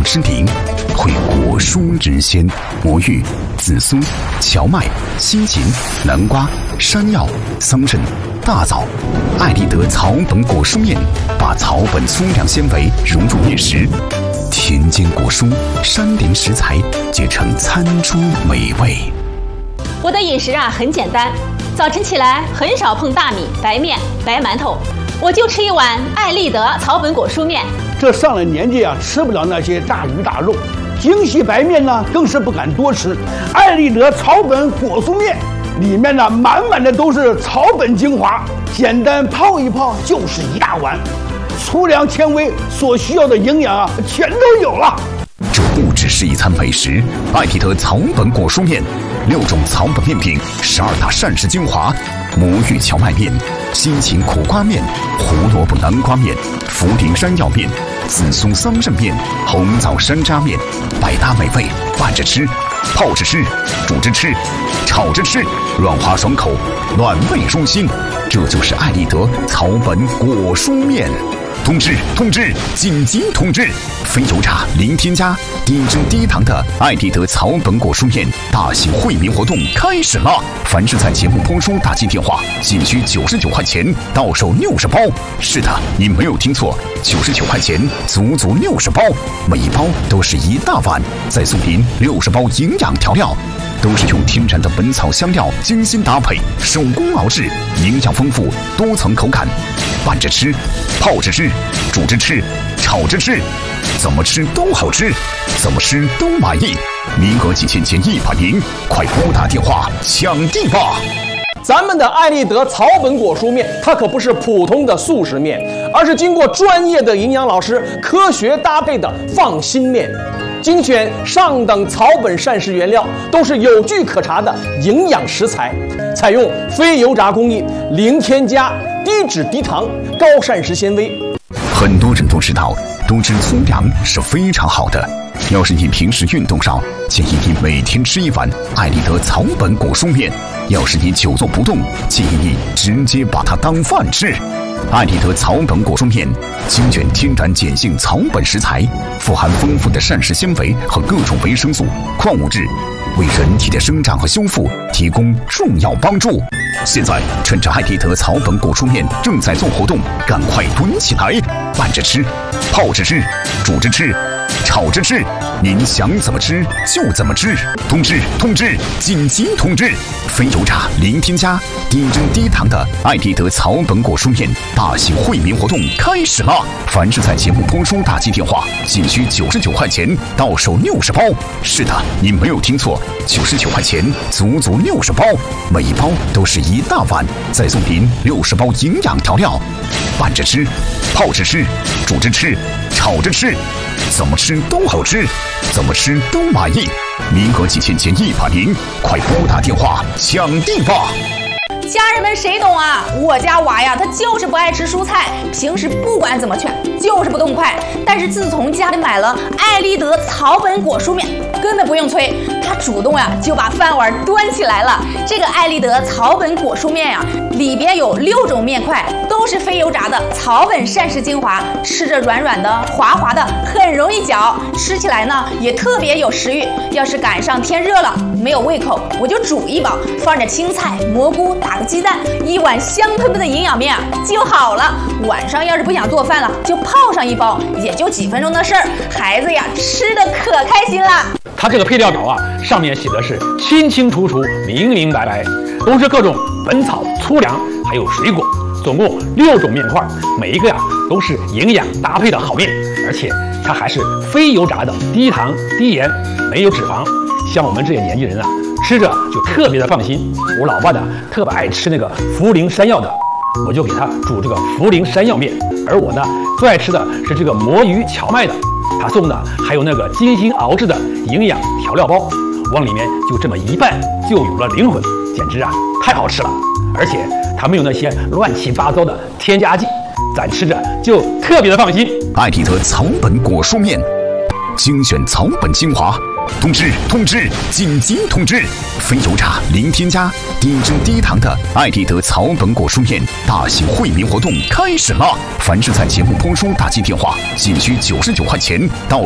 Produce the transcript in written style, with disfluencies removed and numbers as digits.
之灵，会果蔬之鲜，魔芋、紫苏、荞麦、西芹、南瓜、山药、桑葚、大枣。爱立德草本果蔬面把草本粗粮纤维融入面食，田间果蔬、山林食材结成餐桌美味。 我的饮食很简单，早晨起来很少碰大米、白面、白馒头，我就吃一碗爱立德草本果蔬面。 这上了年纪吃不了那些大鱼大肉，精细白面呢更是不敢多吃。爱立德草本果蔬面里面呢满满的都是草本精华，简单泡一泡就是一大碗，粗粮纤维所需要的营养全都有了。 这不只是一餐美食，爱立德草本果蔬面，6种草本面品，12大膳食精华，魔芋荞麦面、西芹苦瓜面、胡萝卜南瓜面、茯苓山药面、紫苏桑葚面、红枣山楂面，百搭美味，拌着吃，泡着吃，煮着吃，炒着吃，软滑爽口，暖胃舒心。这就是爱立德草本果蔬面。通知，紧急通知！非油炸、零添加、低脂低糖的爱立德草本果蔬面大型惠民活动开始了！凡是在节目播出打进电话，仅需99块钱，到手60包。是的，你没有听错，99块钱，足足60包，每一包都是一大碗，再送您60包营养调料。都是用天然的本草香料精心搭配，手工熬制，营养丰富，多层口感。拌着吃，泡着吃，煮着吃，炒着吃，怎么吃都好吃，怎么吃都满意。名额仅限前100名，快拨打电话抢地吧！ 咱们的爱立德草本果蔬面，它可不是普通的速食面，而是经过专业的营养老师科学搭配的放心面。精选上等草本膳食原料，都是有据可查的营养食材，采用非油炸工艺，零添加，低脂低糖，高膳食纤维。 很多人都知道，多吃粗粮是非常好的。要是你平时运动少，建议你每天吃一碗爱立德草本果蔬面；要是你久坐不动，建议你直接把它当饭吃。爱立德草本果蔬面精选天然碱性草本食材，富含丰富的膳食纤维和各种维生素、矿物质，为人体的生长和修复提供重要帮助。现在趁着爱立德草本果蔬面正在做活动，赶快囤起来，拌着吃，泡着吃，煮着吃，炒着吃，您想怎么吃就怎么吃。通知，紧急通知！非油炸、零添加、低脂低糖的爱立德草本果蔬面大型惠民活动开始了！凡是在节目播出打进电话，仅需99块钱，到手60包。是的，你没有听错，99块钱，足足60包，每一包都是一大碗，再送您60包营养调料。拌着吃，泡着吃，煮着吃，炒着吃，怎么吃都好吃，怎么吃都满意。名额仅限前100名，快拨打电话抢地吧！ 家人们谁懂啊？我家娃呀，他就是不爱吃蔬菜，平时不管怎么劝，就是不动筷。但是自从家里买了爱立德草本果蔬面，根本不用催，他主动就把饭碗端起来了。这个爱立德草本果蔬面里边有6种面块，都是非油炸的草本膳食精华，吃着软软的、滑滑的，很容易嚼，吃起来呢也特别有食欲。要是赶上天热了，没有胃口，我就煮一包，放着青菜、蘑菇，打个鸡蛋，一碗香喷喷的营养面就好了。晚上要是不想做饭了，就泡上一包，也就几分钟的事儿，孩子吃的可开心了。 它这个配料表上面写的是清清楚楚、明明白白，都是各种本草、粗粮还有水果，总共6种面块，每一个都是营养搭配的好面，而且它还是非油炸的，低糖低盐，没有脂肪。像我们这些年纪人吃着就特别的放心。我老爸特别爱吃那个茯苓山药的，我就给他煮这个茯苓山药面。而我最爱吃的是这个魔芋荞麦的，他送的还有那个精心熬制的营养调料包，往里面就这么一拌，就有了灵魂，简直太好吃了。而且它没有那些乱七八糟的添加剂，咱吃着就特别的放心。 爱立德草本果蔬面，精选草本精华。通知，紧急通知！非油炸、零添加、低脂低糖的爱立德草本果蔬面大型惠民活动开始了！凡是在节目播出打进电话，仅需99块钱，到